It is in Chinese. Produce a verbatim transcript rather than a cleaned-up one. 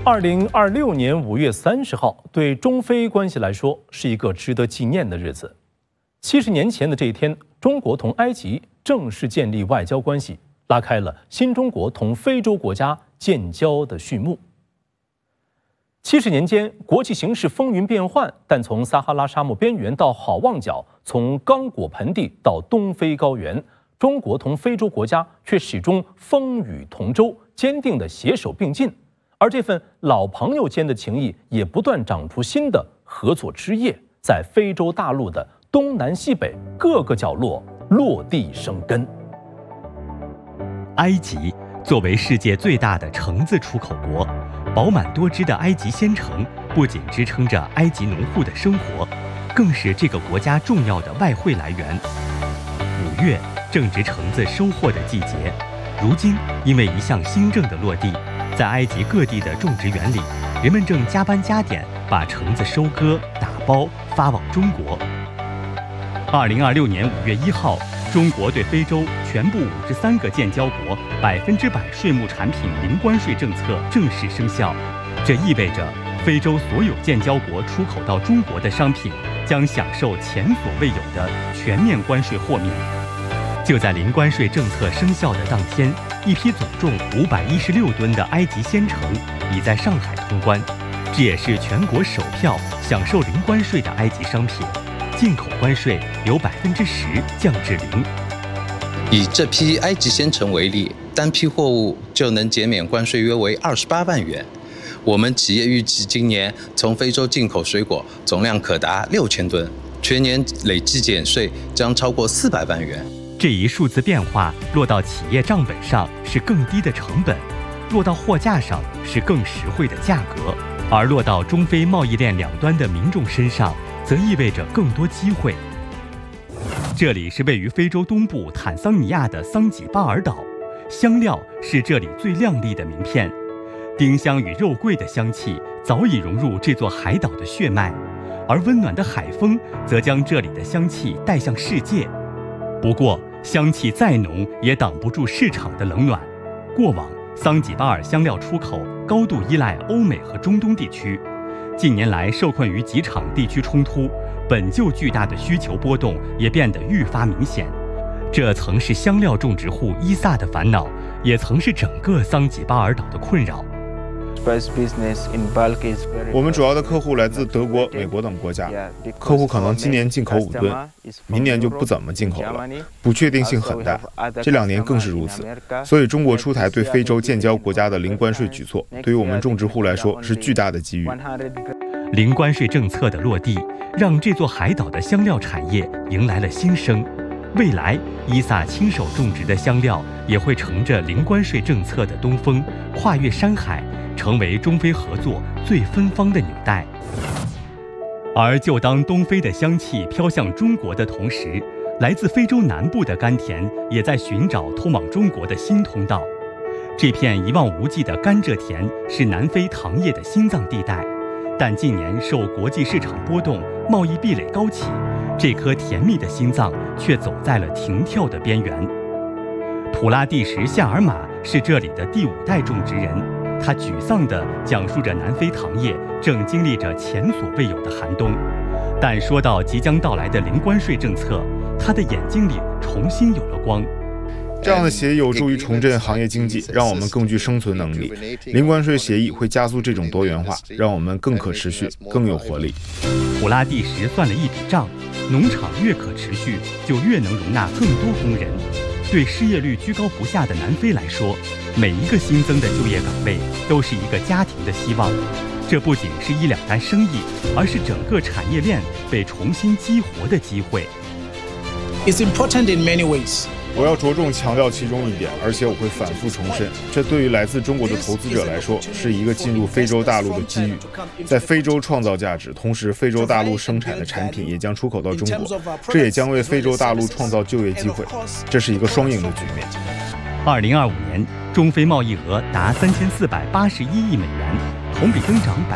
二零二六年五月三十号，对中非关系来说是一个值得纪念的日子。七十年前的这一天，中国同埃及正式建立外交关系，拉开了新中国同非洲国家建交的序幕。七十年间，国际形势风云变幻，但从撒哈拉沙漠边缘到好望角，从刚果盆地到东非高原，中国同非洲国家却始终风雨同舟，坚定地携手并进。而这份老朋友间的情谊也不断长出新的合作枝叶，在非洲大陆的东南西北各个角落落地生根。 埃及作为世界最大的橙子出口国，饱满多汁的埃及鲜橙不仅支撑着埃及农户的生活，更是这个国家重要的外汇来源。五月正值橙子收获的季节，如今因为一项新政的落地，在埃及各地的种植园里，人们正加班加点把橙子收割、打包发往中国。二零二六年五月一号，中国对非洲全部五十三个建交国百分之百税目产品零关税政策正式生效。这意味着非洲所有建交国出口到中国的商品将享受前所未有的全面关税豁免。就在零关税政策生效的当天，一批总重五百一十六吨的埃及鲜橙已在上海通关，这也是全国首票享受零关税的埃及商品，进口关税由百分之十降至零。 以这批埃及鲜橙为例，单批货物就能减免关税约为二十八万元。我们企业预计今年从非洲进口水果总量可达六千吨，全年累计减税将超过四百万元。 这一数字变化落到企业账本上是更低的成本，落到货架上是更实惠的价格，而落到中非贸易链两端的民众身上，则意味着更多机会。这里是位于非洲东部坦桑尼亚的桑吉巴尔岛，香料是这里最亮丽的名片，丁香与肉桂的香气早已融入这座海岛的血脉，而温暖的海风则将这里的香气带向世界。不过，香气再浓也挡不住市场的冷暖。过往，桑吉巴尔香料出口高度依赖欧美和中东地区，近年来受困于几场地区冲突，本就巨大的需求波动也变得愈发明显。这曾是香料种植户伊萨的烦恼，也曾是整个桑吉巴尔岛的困扰。 我们主要的客户来自德国、美国等国家，客户可能今年进口五吨，明年就不怎么进口了，不确定性很大。这两年更是如此，所以中国出台对非洲建交国家的零关税举措，对于我们种植户来说是巨大的机遇。 零关税政策的落地，让这座海岛的香料产业迎来了新生。未来，伊萨亲手种植的香料也会乘着零关税政策的东风，跨越山海，成为中非合作最芬芳的纽带。而就当东非的香气飘向中国的同时，来自非洲南部的甘甜也在寻找通往中国的新通道。这片一望无际的甘蔗田是南非糖业的心脏地带，但近年受国际市场波动，贸易壁垒高起，这颗甜蜜的心脏却走在了停跳的边缘。普拉蒂什·夏尔马是这里的第五代种植人，他沮丧地讲述着南非糖业正经历着前所未有的寒冬。但说到即将到来的零关税政策，他的眼睛里重新有了光。 这样的协议有助于重振行业经济，让我们更具生存能力。零关税协议会加速这种多元化，让我们更可持续、更有活力。 普拉蒂什算了一笔账，农场越可持续，就越能容纳更多工人。对失业率居高不下的南非来说，每一个新增的就业岗位都是一个家庭的希望。这不仅是一两单生意，而是整个产业链被重新激活的机会。 It's important in many ways. 我要着重强调其中一点，而且我会反复重申，这对于来自中国的投资者来说是一个进入非洲大陆的机遇，在非洲创造价值，同时非洲大陆生产的产品也将出口到中国，这也将为非洲大陆创造就业机会，这是一个双赢的局面。 二零二五年，中非贸易额达三千四百八十一亿美元，同比增长百。